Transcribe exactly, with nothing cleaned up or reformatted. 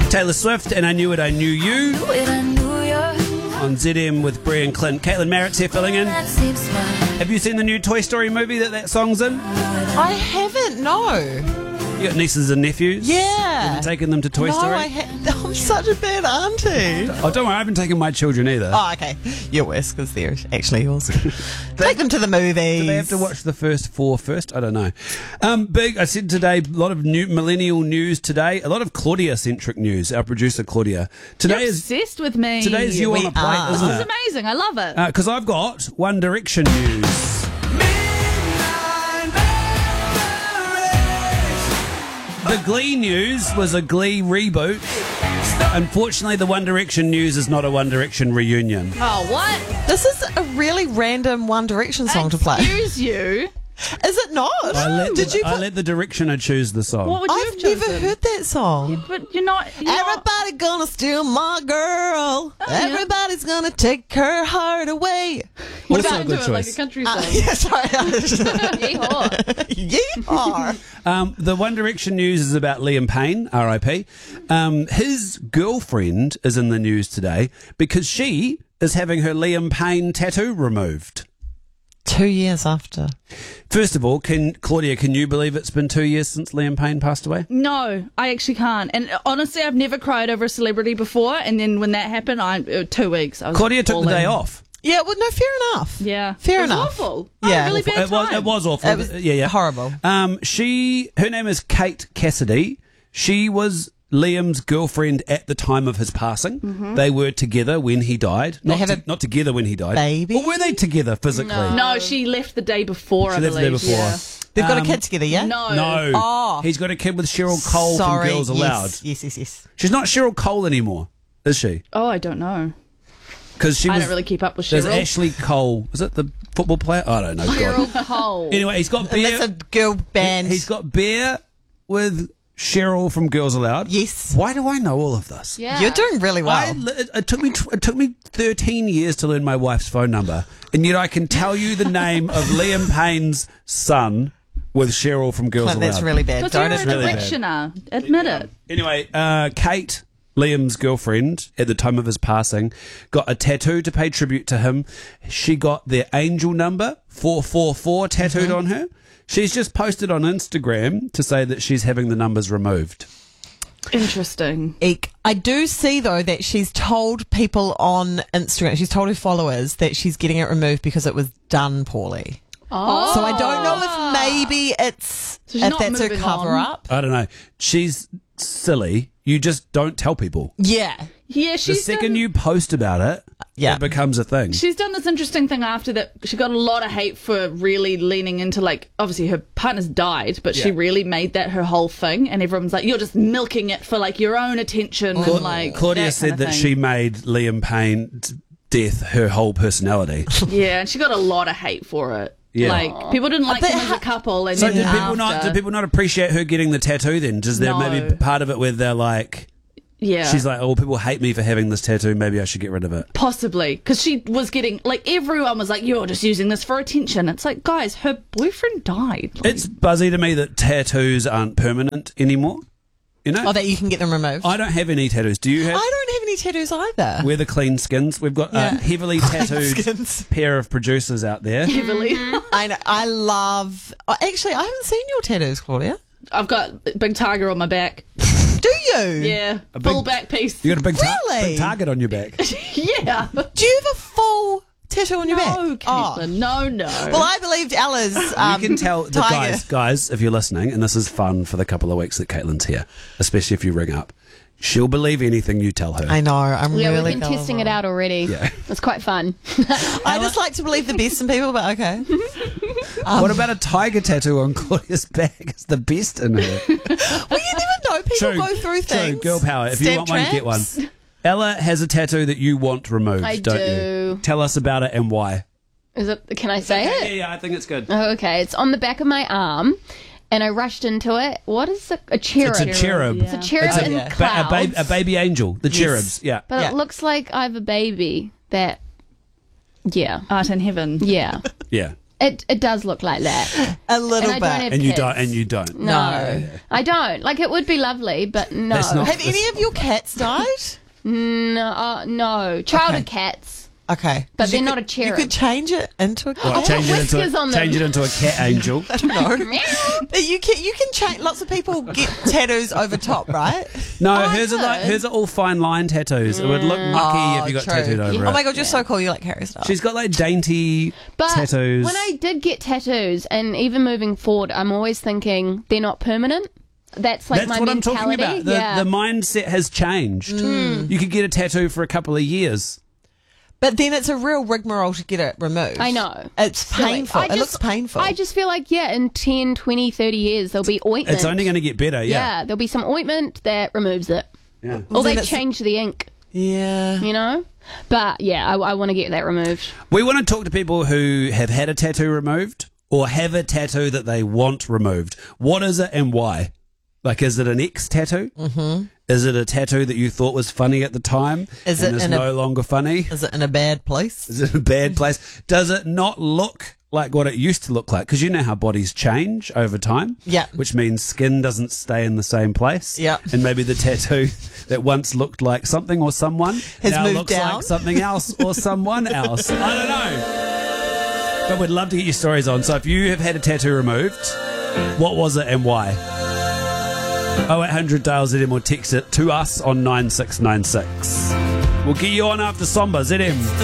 Taylor Swift and I Knew It, I Knew You on Z M with Brie and Clint. Caitlin Merritt's here filling in. Have you seen the new Toy Story movie that that song's in? I haven't, no. You got nieces and nephews? Yeah. Have you taken them to Toy no, Story? I ha- I'm such a bad auntie. Oh, don't worry, I haven't taken my children either. Oh, okay. You're worse because they're actually yours. Take them to the movies. Do they have to watch the first four first? I don't know. Um, big, I said today, a lot of new millennial news today. A lot of Claudia-centric news, our producer Claudia. Today You're is obsessed with me. Today is you We on a plate, are. isn't This is it? amazing. I love it. Because I've got One Direction news. The Glee news was a Glee reboot. Unfortunately, the One Direction news is not a One Direction reunion. Oh, what? This is a really random One Direction song to play. Excuse you. Is it not? I let, Did the, you I put- let the Directioner choose the song. What would you I've have chosen? never heard that song. But you're not. You're not- Everybody gonna steal my girl. Oh, yeah. Everybody's gonna take her heart away. What's You're a not good into it like a choice? country Uh, song. yeah, sorry. Yeehaw. Yeehaw. Um, the One Direction news is about Liam Payne, R I P. Um, his girlfriend is in the news today because she is having her Liam Payne tattoo removed. Two years after. First of all, can Claudia, can you believe it's been two years since Liam Payne passed away? No, I actually can't. And honestly, I've never cried over a celebrity before. And then when that happened, I uh, two weeks. I was Claudia took the bawling. day off. Yeah, well, no, fair enough. Yeah, Fair it was enough. Awful. Yeah. Yeah, really bad It was, time. it was awful. It was yeah, yeah. horrible. Um, she, her name is Kate Cassidy. She was Liam's girlfriend at the time of his passing. Mm-hmm. They were together when he died. They Not, have to- a not together when he died. baby? Or were they together physically? No, she left the day before. She I left the believe. day before. Yeah. They've got Um, a kid together, yeah? No. No. Oh. He's got a kid with Cheryl Cole Sorry. from Girls yes. Aloud. Yes, yes, yes. She's not Cheryl Cole anymore, is she? Oh, I don't know. Because she I was. don't really keep up with There's Cheryl. Ashley Cole. Is it the football player? I don't know. God. Cheryl Cole. Anyway, he's got And beer. that's a girl band. He's got beer with Cheryl from Girls Aloud. Yes. Why do I know all of this? Yeah. You're doing really well. I, it, it took me tw- it took me thirteen years to learn my wife's phone number, and yet I can tell you the name of Liam Payne's son with Cheryl from Girls Clint, Aloud. that's really bad. Because Don't you're a admit really it. bad. directioner. Admit it. Anyway, uh, Kate, Liam's girlfriend at the time of his passing, got a tattoo to pay tribute to him. She got their angel number four four four tattooed Mm-hmm. on her. She's just posted on Instagram to say that she's having the numbers removed. Interesting. Eek. I do see, though, that she's told people on Instagram, she's told her followers that she's getting it removed because it was done poorly. Oh. So I don't know if maybe it's, So she's if not that's her moving cover on. up. I don't know. She's silly. You just don't tell people. Yeah. Yeah, The she's second done, you post about it, Yeah. it becomes a thing. she's done this interesting thing after that. She got a lot of hate for really leaning into, like, obviously her partner's died, but she Yeah. really made that her whole thing. And everyone's like, you're just milking it for, like, your own attention. Cla- and, like, Claudia that said kind that of she thing. made Liam Payne's death her whole personality. Yeah, and she got a lot of hate for it. Yeah. Like, people didn't like But them as ha- a couple. And So then did people after, not? Did people not appreciate her getting the tattoo? Then does there No. maybe part of it where they're like, yeah. she's like, oh, people hate me for having this tattoo. Maybe I should get rid of it. Possibly, because she was getting, like, everyone was like, you're just using this for attention. It's like, guys, her boyfriend died. Like, It's buzzy to me that tattoos aren't permanent anymore. You know, Oh, that you can get them removed. I don't have any tattoos. Do you have? I don't have any tattoos either. We're the clean skins. We've got Yeah. a heavily tattooed skins. pair of producers out there. heavily. I know. I love. Oh, actually, I haven't seen your tattoos, Claudia. I've got a big tiger on my back. Do you? Yeah, A full big- back piece. You got a big, tar- Really? big target on your back. Yeah. Do you have a full tattoo on your back? No, Caitlin, no, no. Well, I believed Ella's. Um, You can tell the tiger. guys, guys, if you're listening, and this is fun for the couple of weeks that Caitlin's here, especially if you ring up. She'll believe anything you tell her. I know. I'm Yeah, really. we've been testing gullible. it out already. Yeah. It's quite fun. I just like to believe the best in people, but okay. what about a tiger tattoo on Claudia's back? It's the best in her. Well, you never know. People go through things. True, girl power. If you Stamp want one, get one. traps. Ella has a tattoo that you want removed, I don't do. you? Tell us about it and why. Is it? Can I say Yeah, it? yeah, I think it's good. Oh, okay, it's on the back of my arm, and I rushed into it. What is it? A cherub. It's a cherub. It's a cherub It's a, in yeah. ba- a, clouds. ba- a baby angel, the cherubs. Yeah. but Yeah. it looks like I have a baby. That. Yeah. Art in heaven. Yeah. Yeah. It it does look like that. A little And I bit. don't have And you kids. don't. And you don't. No, No. I don't. Like, it would be lovely, but no. That's not- Have any of your cats died? No, uh, no. Childhood Okay. cats. Okay. But 'Cause you they're not could- a cherub. You could change it into a cat. What, change, it into whiskers a, on them. change it into a cat angel. I don't know. But you can you can change. Lots of people get tattoos over top, right? No, I hers are like could. hers are all fine line tattoos. It would look mucky Oh, if you got true. tattooed over Oh it. my god, you're so cool. You like Harry Styles. She's got like dainty But tattoos. when I did get tattoos, and even moving forward, I'm always thinking they're not permanent. That's like That's my what I'm mentality. talking about. The, yeah. the mindset has changed. Mm. You could get a tattoo for a couple of years. But then it's a real rigmarole to get it removed. I know. It's Silly. painful. I it just- looks painful. I just feel like, yeah, in ten, twenty, thirty years, there'll be ointment. It's only going to get better. yeah. Yeah. there'll be some ointment that removes it. Yeah. Or Well, they then it's- change the ink, yeah. you know? But yeah, I, I want to get that removed. We want to talk to people who have had a tattoo removed or have a tattoo that they want removed. What is it and why? Like, is it an ex tattoo? Mm-hmm. Is it a tattoo that you thought was funny at the time Is and it is in a- no longer funny? Is it in a bad place? Is it a bad place? Does it not look like what it used to look like? Because you know how bodies change over time. Yeah. Which means skin doesn't stay in the same place. Yeah. And maybe the tattoo that once looked like something or someone Has now moved looks down. like something else or someone else. I don't know. But we'd love to get your stories on. So if you have had a tattoo removed, what was it and why? oh eight hundred Dale Z M or text it to us on nine six nine six. We'll get you on after Somba Z M.